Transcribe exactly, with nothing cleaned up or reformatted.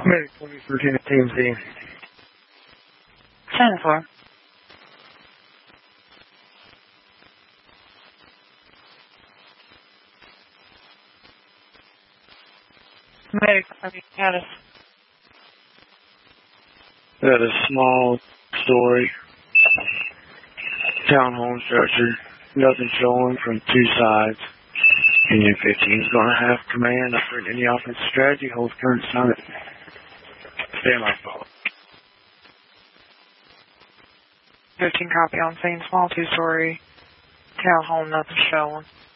Medic twenty-four ten at T M Z. ten four. Medic, I mean, status. Got a small story. Townhome structure. Nothing showing from two sides. Union fifteen is going to have command over any offensive strategy. Holds current summit. Stand by follow. fifteen copy on scene, small two-story townhome, nothing showing.